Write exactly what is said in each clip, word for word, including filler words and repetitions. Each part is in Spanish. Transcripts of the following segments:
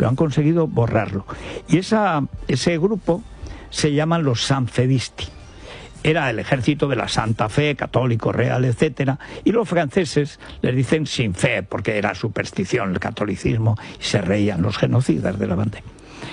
pero han conseguido borrarlo. Y esa, ese grupo se llaman los sanfedisti. Era el ejército de la Santa Fe, católico, real, etcétera, y los franceses les dicen sin fe, porque era superstición el catolicismo, y se reían los genocidas de la bandera.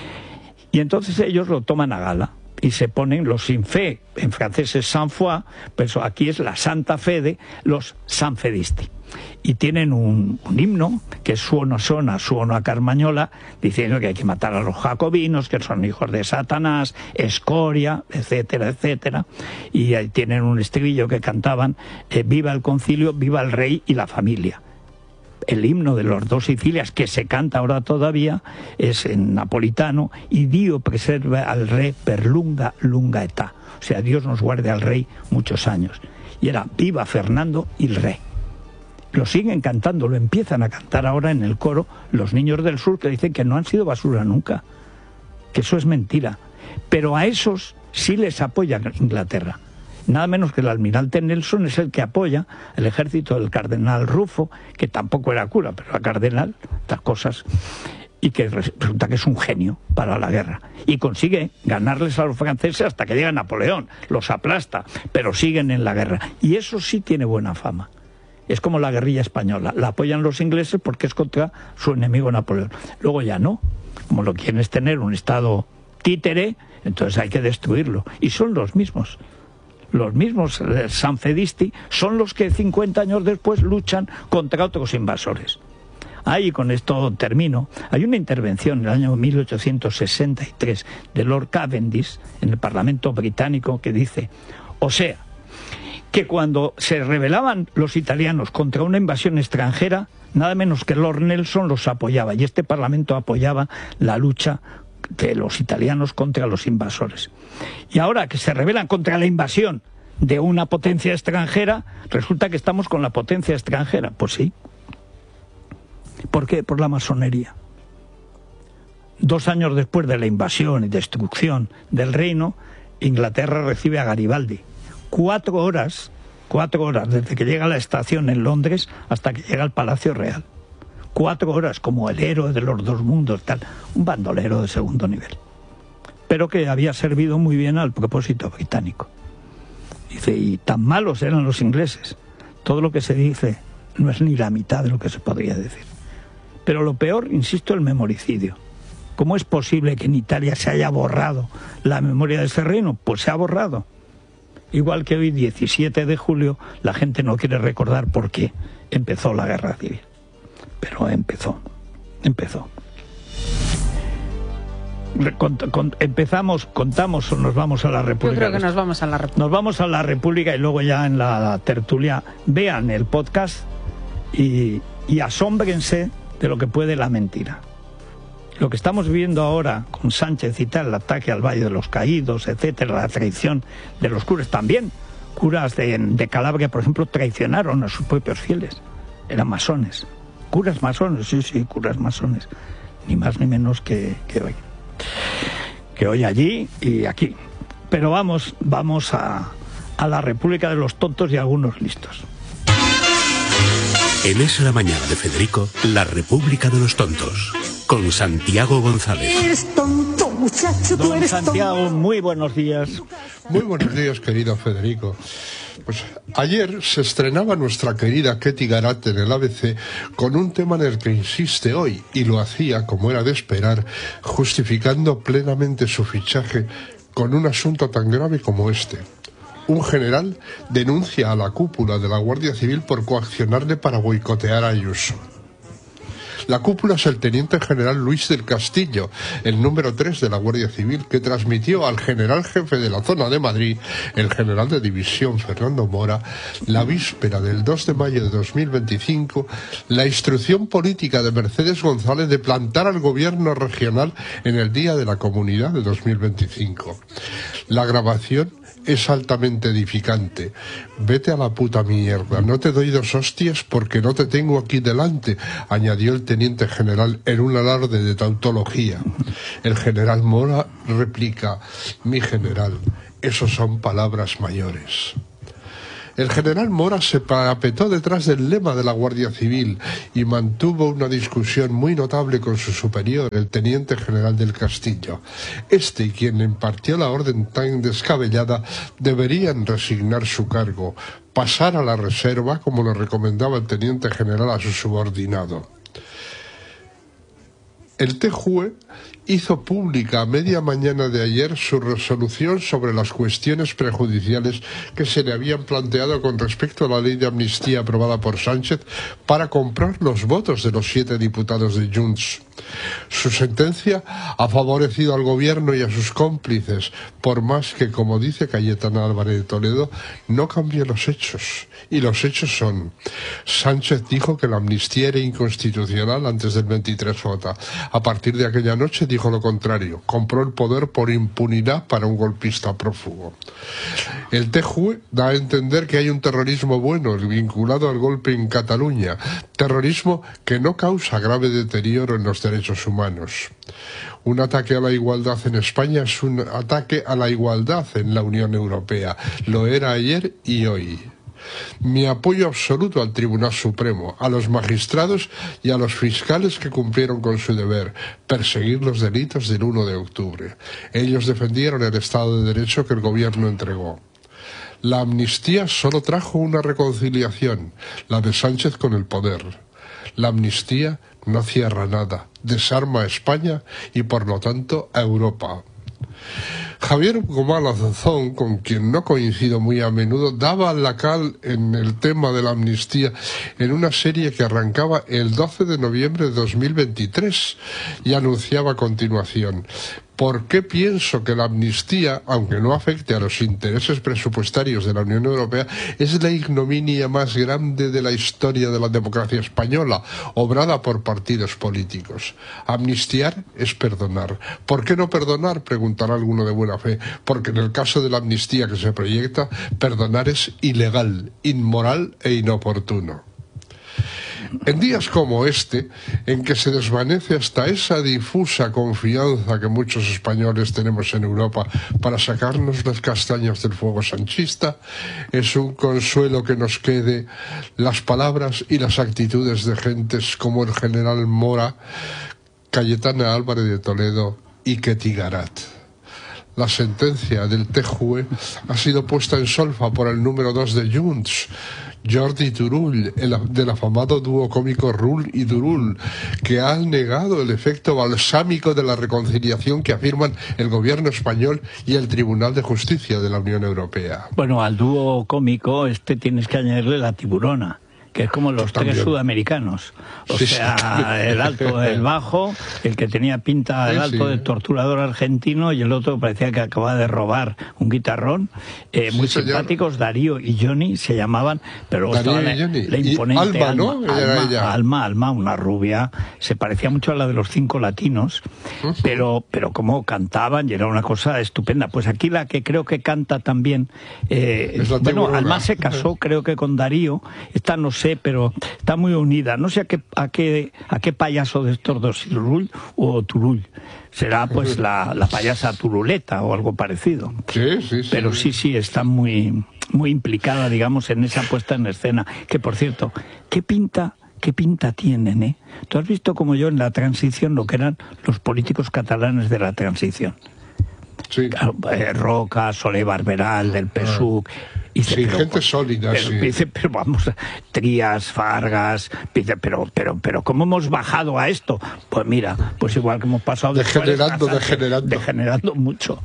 Y entonces ellos lo toman a gala, y se ponen los sin fe, en francés es sans foi, pero aquí es la Santa Fede, los sanfedisti. Y tienen un, un himno, que es Suono Sona, Suono a Carmañola, diciendo que hay que matar a los jacobinos, que son hijos de Satanás, escoria, etcétera, etcétera. Y ahí tienen un estribillo que cantaban, eh, viva el concilio, viva el rey y la familia. El himno de los dos Sicilias, que se canta ahora todavía, es en napolitano, y Dio preserva al re per lunga, lunga età. O sea, Dios nos guarde al rey muchos años. Y era viva Fernando y el rey. Lo siguen cantando, lo empiezan a cantar ahora en el coro los niños del sur, que dicen que no han sido basura nunca, que eso es mentira. Pero a esos sí les apoya Inglaterra. Nada menos que el almirante Nelson es el que apoya el ejército del cardenal Rufo, que tampoco era cura, pero era cardenal, estas cosas, y que resulta que es un genio para la guerra. Y consigue ganarles a los franceses hasta que llega Napoleón, los aplasta, pero siguen en la guerra. Y eso sí tiene buena fama. Es como la guerrilla española, la apoyan los ingleses porque es contra su enemigo Napoleón. Luego ya no, como lo quieren es tener un estado títere, entonces hay que destruirlo. Y son los mismos. Los mismos sanfedisti son los que cincuenta años después luchan contra otros invasores. Ahí, con esto termino, hay una intervención en el año mil ochocientos sesenta y tres de Lord Cavendish en el Parlamento británico que dice, o sea, que cuando se rebelaban los italianos contra una invasión extranjera, nada menos que Lord Nelson los apoyaba, y este Parlamento apoyaba la lucha de los italianos contra los invasores. Y ahora que se rebelan contra la invasión de una potencia extranjera, resulta que estamos con la potencia extranjera. Pues sí. ¿Por qué? Por la masonería. Dos años después de la invasión y destrucción del reino, Inglaterra recibe a Garibaldi. Cuatro horas, cuatro horas desde que llega a la estación en Londres hasta que llega al Palacio Real. Cuatro horas como el héroe de los dos mundos, tal, un bandolero de segundo nivel, pero que había servido muy bien al propósito británico. Dice, y tan malos eran los ingleses, todo lo que se dice no es ni la mitad de lo que se podría decir. Pero lo peor, insisto, el memoricidio. ¿Cómo es posible que en Italia se haya borrado la memoria de ese reino? Pues se ha borrado. Igual que hoy, diecisiete de julio, la gente no quiere recordar por qué empezó la guerra civil. Pero empezó, empezó. Cont, cont, empezamos, contamos o nos vamos a la República. Yo creo que nos vamos a la República. Nos vamos a la República y luego ya en la tertulia vean el podcast y, y asómbrense de lo que puede la mentira. Lo que estamos viviendo ahora con Sánchez y tal, el ataque al Valle de los Caídos, etcétera, la traición de los curas también. Curas de, de Calabria, por ejemplo, traicionaron a sus propios fieles. Eran masones. Curas masones, sí, sí, curas masones. Ni más ni menos que, que hoy. Que hoy allí y aquí. Pero vamos, vamos a, a la República de los tontos y algunos listos. En Es la Mañana de Federico, la República de los tontos, con Santiago González. Eres tonto, muchacho, tú Don eres Santiago, tonto. muy buenos días. Muy buenos días, querido Federico. Pues ayer se estrenaba nuestra querida Ketty Garat en el A B C con un tema en el que insiste hoy, y lo hacía, como era de esperar, justificando plenamente su fichaje con un asunto tan grave como este. Un general denuncia a la cúpula de la Guardia Civil por coaccionarle para boicotear a Ayuso. La cúpula es el teniente general Luis del Castillo, el número tres de la Guardia Civil, que transmitió al general jefe de la zona de Madrid, el general de división Fernando Mora, la víspera del dos de mayo de dos mil veinticinco, la instrucción política de Mercedes González de plantar al gobierno regional en el Día de la Comunidad de dos mil veinticinco. La grabación es altamente edificante. Vete a la puta mierda, no te doy dos hostias porque no te tengo aquí delante, añadió el teniente general en un alarde de tautología. El general Mora replica, mi general, esos son palabras mayores. El general Mora se parapetó detrás del lema de la Guardia Civil y mantuvo una discusión muy notable con su superior, el teniente general del Castillo. Este y quien le impartió la orden tan descabellada deberían resignar su cargo, pasar a la reserva, como le recomendaba el teniente general a su subordinado. El T J U E hizo pública a media mañana de ayer su resolución sobre las cuestiones prejudiciales que se le habían planteado con respecto a la ley de amnistía aprobada por Sánchez para comprar los votos de los siete diputados de Junts. Su sentencia ha favorecido al gobierno y a sus cómplices, por más que, como dice Cayetana Álvarez de Toledo, no cambie los hechos. Y los hechos son: Sánchez dijo que la amnistía era inconstitucional antes del veintitrés J. A partir de aquella noche dijo lo contrario. Compró el poder por impunidad para un golpista prófugo. El T J U E da a entender que hay un terrorismo bueno vinculado al golpe en Cataluña, terrorismo que no causa grave deterioro en los derechos humanos. Un ataque a la igualdad en España es un ataque a la igualdad en la Unión Europea. Lo era ayer y hoy. Mi apoyo absoluto al Tribunal Supremo, a los magistrados y a los fiscales que cumplieron con su deber, perseguir los delitos del uno de octubre. Ellos defendieron el Estado de Derecho que el gobierno entregó. La amnistía solo trajo una reconciliación, la de Sánchez con el poder. La amnistía no cierra nada, desarma a España y por lo tanto a Europa. Javier Gomá Lazazón, con quien no coincido muy a menudo, daba la cal en el tema de la amnistía en una serie que arrancaba el doce de noviembre de dos mil veintitrés y anunciaba a continuación: ¿por qué pienso que la amnistía, aunque no afecte a los intereses presupuestarios de la Unión Europea, es la ignominia más grande de la historia de la democracia española, obrada por partidos políticos? Amnistiar es perdonar. ¿Por qué no perdonar?, preguntará alguno de buena fe. Porque en el caso de la amnistía que se proyecta, perdonar es ilegal, inmoral e inoportuno. En días como este, en que se desvanece hasta esa difusa confianza que muchos españoles tenemos en Europa para sacarnos las castañas del fuego sanchista, es un consuelo que nos quede las palabras y las actitudes de gentes como el general Mora, Cayetana Álvarez de Toledo y Ketty Garat. La sentencia del T J U E ha sido puesta en solfa por el número dos de Junts, Jordi Turull, el, del afamado dúo cómico Rull y Turull, que ha negado el efecto balsámico de la reconciliación que afirman el gobierno español y el Tribunal de Justicia de la Unión Europea. Bueno, al dúo cómico este tienes que añadirle la tiburona, que es como los También. tres sudamericanos. O Sí, sea, sí. el alto, el bajo, el que tenía pinta, el Sí, alto sí. de torturador argentino, y el otro parecía que acababa de robar un guitarrón. Eh, Sí, muy señor. simpáticos, Darío y Johnny se llamaban, pero luego Darío estaba y la, Johnny. la Y imponente Alma, ¿no? Alma, Era Alma, ella. Alma, Alma, una rubia, se parecía mucho a la de los cinco latinos, Uh-huh. pero, pero como cantaban, y era una cosa estupenda. Pues aquí la que creo que canta también, eh, Es la bueno, tiburona. Alma se casó creo que con Darío, esta no sé, pero está muy unida. No sé a qué a qué a qué payaso de estos dos, si Turull o Turull. Será pues la, la payasa Turuleta o algo parecido. Sí, sí, sí. Pero sí, sí, está muy muy implicada, digamos, en esa puesta en escena. Que por cierto, ¿qué pinta qué pinta tienen, eh? Tú has visto como yo en la transición lo que eran los políticos catalanes de la transición. Sí. Claro, eh, Roca, Soler Barberal, del P S U C. Dice, Sí, pero, gente pues, sólida, pero, sí. Dice, pero vamos, Trías, Fargas, dice, pero, pero, pero, ¿cómo hemos bajado a esto? Pues mira, pues igual que hemos pasado de Degenerando, Suárez a Sánchez, degenerando. degenerando mucho.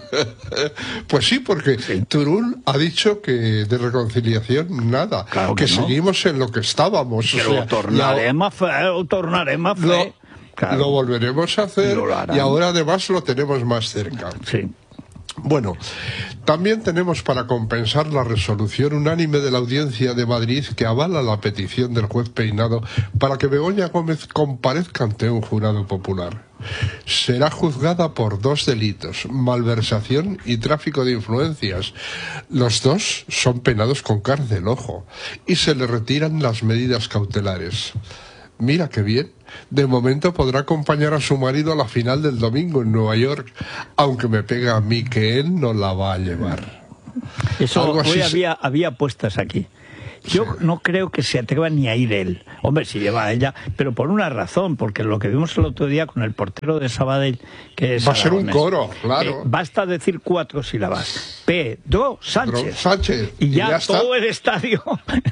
Pues sí, porque Sí. Turull ha dicho que de reconciliación nada, Claro que que no. seguimos en lo que estábamos. Pero o sea, ho tornarem a fer, ho tornarem a y ahora- fer. lo, Claro. lo volveremos a hacer Lo harán. y ahora además lo tenemos más cerca. Sí. Bueno, también tenemos para compensar la resolución unánime de la Audiencia de Madrid que avala la petición del juez Peinado para que Begoña Gómez comparezca ante un jurado popular. Será juzgada por dos delitos, malversación y tráfico de influencias. Los dos son penados con cárcel, ojo, y se le retiran las medidas cautelares. Mira qué bien. De momento podrá acompañar a su marido a la final del domingo en Nueva York, aunque me pega a mí que él no la va a llevar. Eso, Algo así hoy se- había, había apuestas aquí. Yo Sí. no creo que se atreva ni a ir él. Hombre, si lleva a ella, pero por una razón, porque lo que vimos el otro día con el portero de Sabadell, que es Va a ser un aragonés, coro, claro. eh, basta decir cuatro sílabas. Pedro Sánchez. Pedro Sánchez. Y ya, Y ya está. todo el estadio,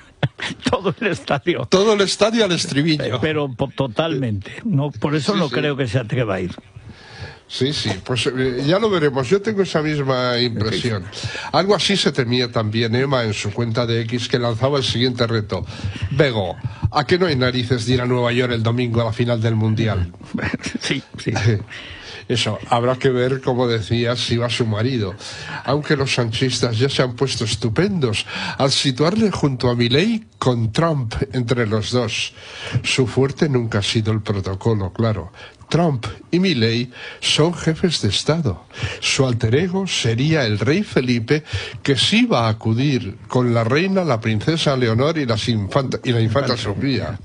todo el estadio. Todo el estadio al estribillo. Pero po- totalmente. No, por eso Sí, no sí. creo que se atreva a ir. Sí, sí, pues eh, ya lo veremos. Yo tengo esa misma impresión. Algo así se temía también Emma en su cuenta de X, que lanzaba el siguiente reto. Bego, ¿a qué no hay narices de ir a Nueva York el domingo a la final del Mundial? Sí, sí. Eso, habrá que ver, como decías, si va su marido. Aunque los sanchistas ya se han puesto estupendos al situarle junto a Milei con Trump entre los dos. Su fuerte nunca ha sido el protocolo, claro. Trump y Milei son jefes de Estado. Su alter ego sería el rey Felipe, que sí va a acudir con la reina, la princesa Leonor y, las infanta, y la infanta Sofía.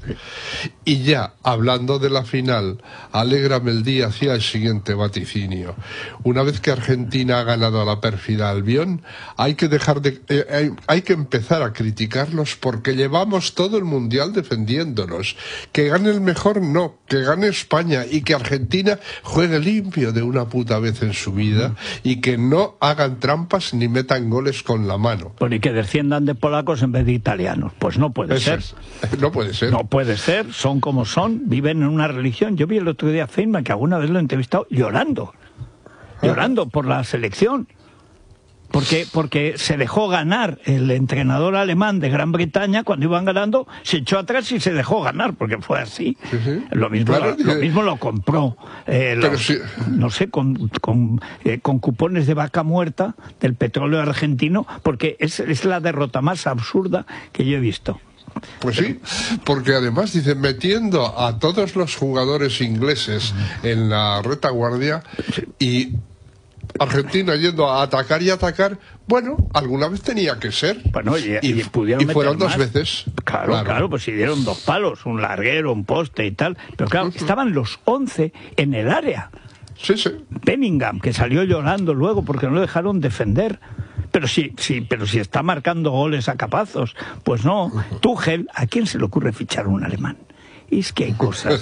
Y ya, hablando de la final, alégrame el día hacia el siguiente vaticinio. Una vez que Argentina ha ganado a la pérfida Albión, hay que dejar de, eh, hay, hay que empezar a criticarlos porque llevamos todo el mundial defendiéndonos. Que gane el mejor, no, que gane España y que Argentina juegue limpio de una puta vez en su vida y que no hagan trampas ni metan goles con la mano. Pues y que desciendan de polacos en vez de italianos. Pues no puede Eso ser. es. No puede ser. No puede ser, son como son, viven en una religión. Yo vi el otro día a Feynman, que alguna vez lo he entrevistado, llorando, llorando por la selección. Porque, porque se dejó ganar el entrenador alemán de Gran Bretaña cuando iban ganando, se echó atrás y se dejó ganar, porque fue así. Sí, sí. Lo, mismo, Claro, lo eh, mismo lo compró, eh, pero los- sí. no sé, con, con, eh, con cupones de vaca muerta del petróleo argentino, porque es, es la derrota más absurda que yo he visto. Pues sí, porque además dicen metiendo a todos los jugadores ingleses en la retaguardia y Argentina yendo a atacar y atacar, bueno, alguna vez tenía que ser. Bueno, y, y, y pudieron y fueron meter dos más. veces. Claro, claro, pues si dieron dos palos, un larguero, un poste y tal. Pero claro, estaban los once en el área. Sí, sí. Bellingham, que salió llorando luego porque no lo dejaron defender. Pero sí, sí, pero si está marcando goles a capazos, pues no. Tuchel, ¿a quién se le ocurre fichar un alemán? Es que hay cosas.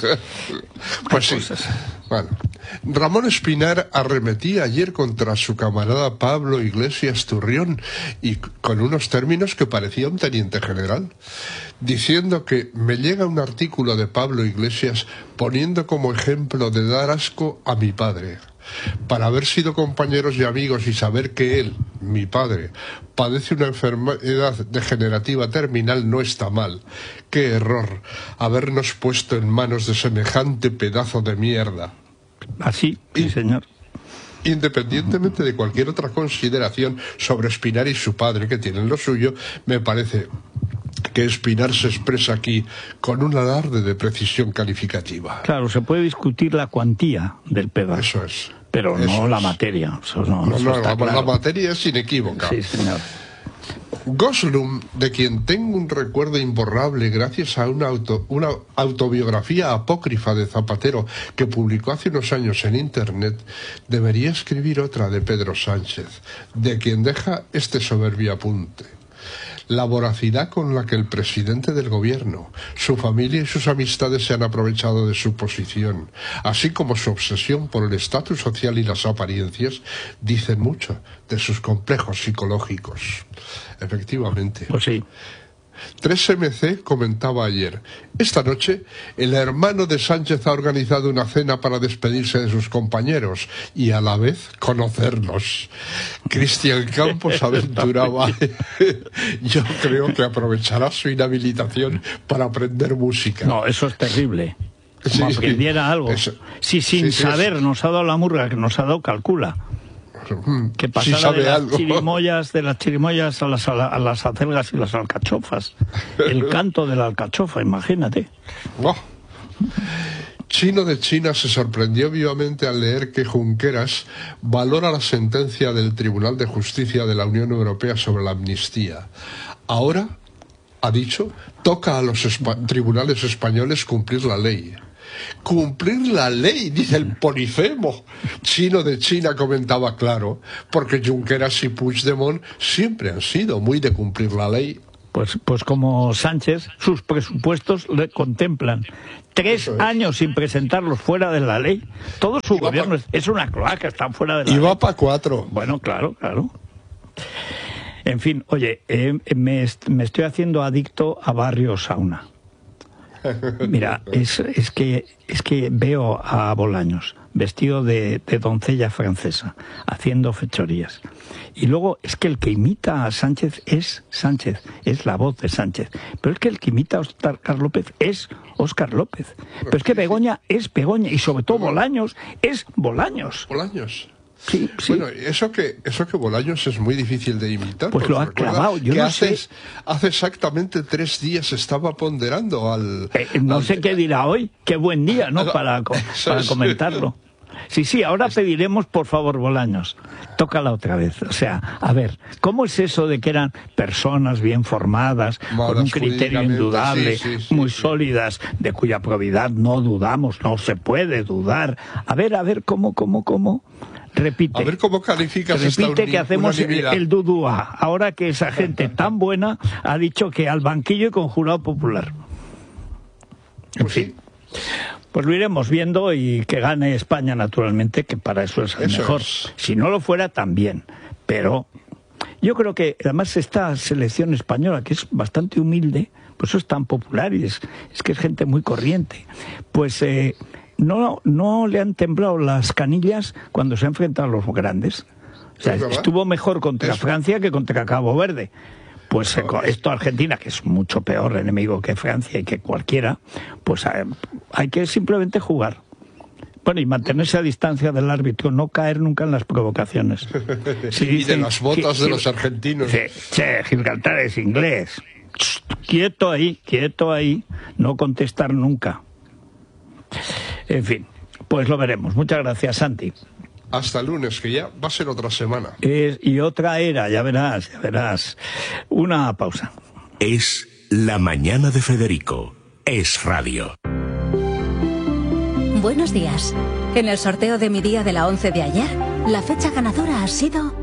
Pues hay sí. cosas. Bueno, Ramón Espinar arremetía ayer contra su camarada Pablo Iglesias Turrión y con unos términos que parecía un teniente general, diciendo que me llega un artículo de Pablo Iglesias poniendo como ejemplo de dar asco a mi padre. Para haber sido compañeros y amigos y saber que él, mi padre, padece una enfermedad degenerativa terminal no está mal. Qué error habernos puesto en manos de semejante pedazo de mierda. Así, sí, señor. Independientemente de cualquier otra consideración sobre Espinar y su padre, que tienen lo suyo, me parece que Espinar se expresa aquí con un alarde de precisión calificativa. Claro, se puede discutir la cuantía del pedazo, Eso es. pero Eso no la es. materia. Eso no, No, eso no, está la, claro. la materia es inequívoca. Sí, señor. Goslum, de quien tengo un recuerdo imborrable gracias a una, auto, una autobiografía apócrifa de Zapatero que publicó hace unos años en Internet, debería escribir otra de Pedro Sánchez, de quien deja este soberbio apunte. La voracidad con la que el presidente del gobierno, su familia y sus amistades se han aprovechado de su posición, así como su obsesión por el estatus social y las apariencias, dicen mucho de sus complejos psicológicos. Efectivamente. Pues sí. tres eme ce comentaba ayer, esta noche el hermano de Sánchez ha organizado una cena para despedirse de sus compañeros y a la vez conocerlos. Cristian Campos aventuraba, yo creo que aprovechará su inhabilitación para aprender música. No, eso es terrible. Como Sí, aprendiera algo. eso. Si sin Sí, sí, saber eso. nos ha dado la murga que nos ha dado, calcula. Que Sí pasara sabe de las algo. chirimoyas, de las chirimoyas a las, a, la- a las acelgas y las alcachofas. El canto de la alcachofa, imagínate. Oh. Chino de China se sorprendió vivamente al leer que Junqueras valora la sentencia del Tribunal de Justicia de la Unión Europea sobre la amnistía. Ahora, ha dicho, toca a los espa- tribunales españoles cumplir la ley. cumplir la ley, dice el Polifemo. Chino de China comentaba claro, porque Junqueras y Puigdemont siempre han sido muy de cumplir la ley. Pues, pues como Sánchez, sus presupuestos le contemplan tres años sin presentarlos fuera de la ley. Todo su gobierno pa... es una cloaca, están fuera de la y ley. Y va para cuatro. Bueno, claro, claro. En fin, oye, eh, me, me estoy haciendo adicto a Barrio Sauna. Mira, es, es, que, es que veo a Bolaños vestido de, de doncella francesa, haciendo fechorías. Y luego es que el que imita a Sánchez es Sánchez, es la voz de Sánchez. Pero es que el que imita a Óscar López es Óscar López. Pero es que Begoña es Begoña y sobre todo Bolaños es Bolaños. Bolaños. Sí, sí. Bueno, eso que eso que Bolaños es muy difícil de imitar. Pues lo ha clavado. Yo que no hace, sé. hace exactamente tres días estaba ponderando al... Eh, no al... sé qué dirá hoy. Qué buen día, ¿no? Para, para comentarlo. Sí, sí, ahora pediremos, por favor, Bolaños, tócala otra vez. O sea, a ver, ¿cómo es eso de que eran personas bien formadas, Malas, con un criterio indudable, sí, sí, sí, muy sí. sólidas, de cuya probidad no dudamos, no se puede dudar? A ver, a ver, ¿cómo, cómo, cómo? Repite. A ver cómo calificas esta Repite que hacemos el, unanimidad. el dudúa. Ahora que esa gente tan buena ha dicho que al banquillo y con jurado popular. En Pues fin. Pues lo iremos viendo y que gane España, naturalmente, que para eso es el Eso mejor. es. Si no lo fuera, también. Pero yo creo que, además, esta selección española, que es bastante humilde, pues eso es tan popular y es, es que es gente muy corriente, pues eh, no, no le han temblado las canillas cuando se ha enfrentado a los grandes. O sea, estuvo mejor contra eso. Francia que contra Cabo Verde. Pues eh, esto Argentina, que es mucho peor enemigo que Francia y que cualquiera, pues eh, hay que simplemente jugar. Bueno, y mantenerse a distancia del árbitro, no caer nunca en las provocaciones. Si y dicen, de las botas que, de los argentinos. Che, che, Gibraltar es inglés. Quieto ahí, quieto ahí, no contestar nunca. En fin, pues lo veremos. Muchas gracias, Santi. Hasta el lunes, que ya va a ser otra semana. Es, y otra era, ya verás, ya verás. Una pausa. Es La Mañana de Federico. Es radio. Buenos días. En el sorteo de mi día de la once de ayer, la fecha ganadora ha sido...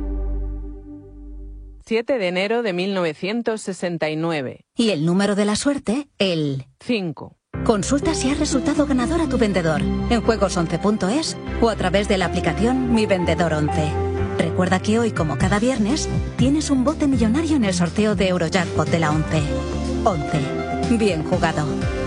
siete de enero de mil novecientos sesenta y nueve. Y el número de la suerte, el... cinco. Consulta si has resultado ganador a tu vendedor en juegos once punto es o a través de la aplicación Mi Vendedor once. Recuerda que hoy, como cada viernes, tienes un bote millonario en el sorteo de Eurojackpot de la once. once. Bien jugado.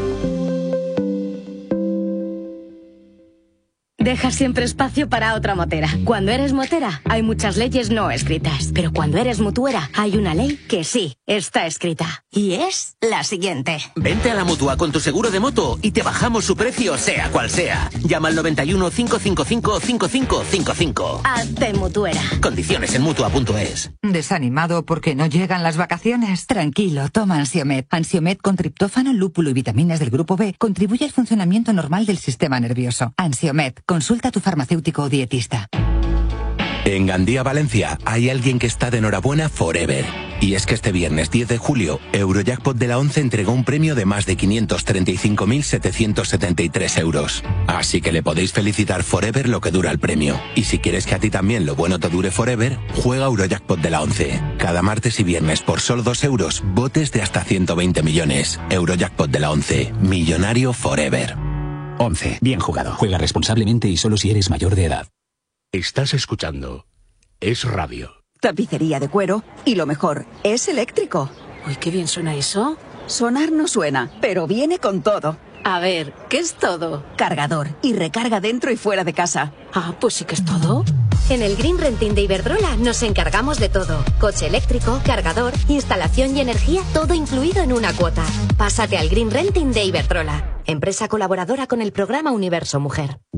Deja siempre espacio para otra motera. Cuando eres motera, hay muchas leyes no escritas. Pero cuando eres mutuera, hay una ley que sí está escrita. Y es la siguiente. Vente a la Mutua con tu seguro de moto y te bajamos su precio, sea cual sea. Llama al noventa y uno, cinco cinco cinco, cinco cinco cinco cinco. Hazte mutuera. Condiciones en Mutua punto es. ¿Desanimado porque no llegan las vacaciones? Tranquilo, toma Ansiomet. Ansiomet con triptófano, lúpulo y vitaminas del grupo B contribuye al funcionamiento normal del sistema nervioso. Ansiomet. Consulta a tu farmacéutico o dietista. En Gandía, Valencia, hay alguien que está de enhorabuena forever. Y es que este viernes diez de julio, Eurojackpot de la once entregó un premio de más de quinientos treinta y cinco mil setecientos setenta y tres euros. Así que le podéis felicitar forever lo que dura el premio. Y si quieres que a ti también lo bueno te dure forever, juega Eurojackpot de la once. Cada martes y viernes por solo dos euros, botes de hasta ciento veinte millones. Eurojackpot de la once. Millonario forever. once. Bien jugado. Juega responsablemente y solo si eres mayor de edad. Estás escuchando Es Radio. Tapicería de cuero y lo mejor, es eléctrico. Uy, qué bien suena eso. Sonar no suena, pero viene con todo. A ver, ¿qué es todo? Cargador y recarga dentro y fuera de casa. Ah, pues sí que es todo. En el Green Renting de Iberdrola nos encargamos de todo. Coche eléctrico, cargador, instalación y energía, todo incluido en una cuota. Pásate al Green Renting de Iberdrola, empresa colaboradora con el programa Universo Mujer.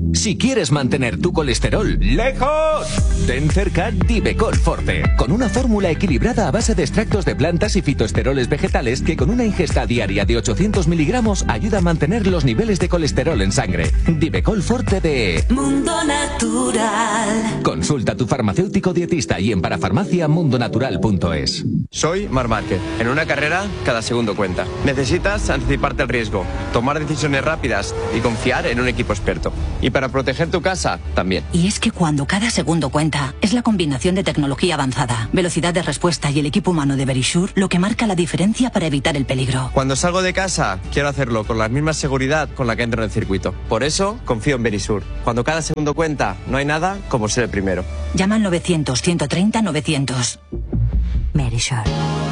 Si quieres mantener tu colesterol lejos, ten cerca Divecol Forte, con una fórmula equilibrada a base de extractos de plantas y fitoesteroles vegetales que con una ingesta diaria de ochocientos miligramos ayuda a mantener los niveles de colesterol en sangre. Divecol Forte de Mundo Natural. Consulta a tu farmacéutico dietista y en parafarmacia mundonatural punto es. Soy Marc Márquez. En una carrera, cada segundo cuenta. Necesitas anticiparte al riesgo, tomar decisiones rápidas y confiar en un equipo experto. Y para proteger tu casa, también. Y es que cuando cada segundo cuenta, es la combinación de tecnología avanzada, velocidad de respuesta y el equipo humano de Verisure lo que marca la diferencia para evitar el peligro. Cuando salgo de casa, quiero hacerlo con la misma seguridad con la que entro en el circuito. Por eso, confío en Verisure. Cuando cada segundo cuenta, no hay nada como ser el primero. Llama al novecientos, ciento treinta, novecientos. Verisure.